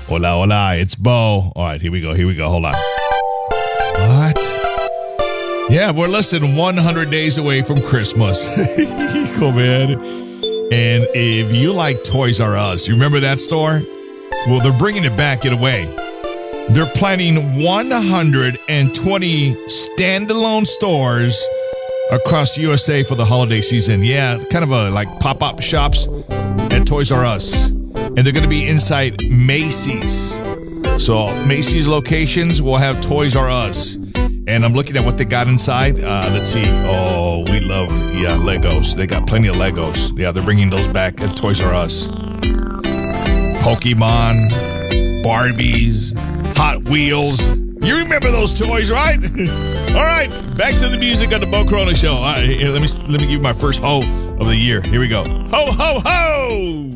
Hola, hola. It's Bo. All right, here we go. Hold on. What? Yeah, we're less than 100 days away from Christmas. Cool, man. And if you like Toys R Us, you remember that store? Well, they're bringing it back in a way. They're planning 120 standalone stores across the USA for the holiday season. Yeah, kind of a like pop-up shops at Toys R Us. And they're going to be inside Macy's. So Macy's locations will have Toys R Us. And I'm looking at what they got inside. Let's see. Oh, we love, Legos. They got plenty of Legos. Yeah, they're bringing those back at Toys R Us. Pokemon, Barbies, Hot Wheels. You remember those toys, right? All right, back to the music on the Bo Corona Show. All right, here, let me give you my first ho of the year. Here we go. Ho, ho, ho!